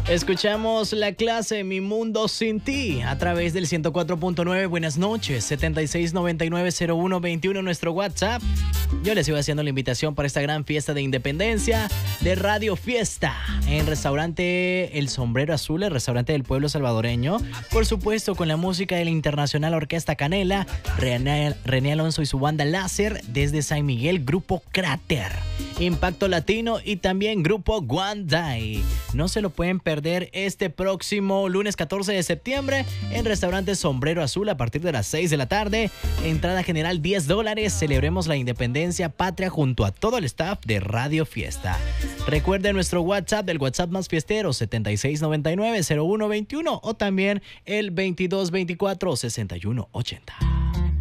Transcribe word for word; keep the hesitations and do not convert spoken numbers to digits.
Escuchamos la clase Mi Mundo Sin Ti a través del ciento cuatro punto nueve. Buenas noches, setenta y seis noventa y nueve cero uno veintiuno nuestro WhatsApp. Yo les iba haciendo la invitación para esta gran fiesta de independencia de Radio Fiesta en restaurante El Sombrero Azul, el restaurante del pueblo salvadoreño. Por supuesto, con la música de la Internacional Orquesta Canela, René, René Alonso y su banda Láser desde San Miguel, Grupo Cráter, Impacto Latino y también Grupo Guanday. No se lo pueden perder este próximo lunes catorce de septiembre en restaurante Sombrero Azul a partir de las seis de la tarde. Entrada general diez dólares. Celebremos la independencia patria junto a todo el staff de Radio Fiesta. Recuerde nuestro WhatsApp, del WhatsApp más fiestero, setenta y seis noventa y nueve cero uno veintiuno o también el veintidós veinticuatro sesenta y uno ochenta.